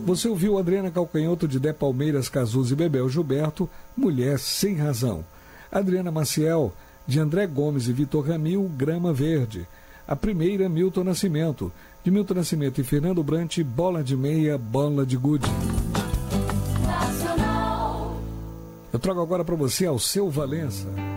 Você ouviu Adriana Calcanhoto de Dé Palmeiras, Cazuza e Bebel Gilberto, Mulher Sem Razão. Adriana Maciel, de André Gomes e Vitor Ramil, Grama Verde. A primeira, Milton Nascimento, de Milton Nascimento e Fernando Brant, Bola de Meia, Bola de Gude. Eu trago agora para você Alceu Valença.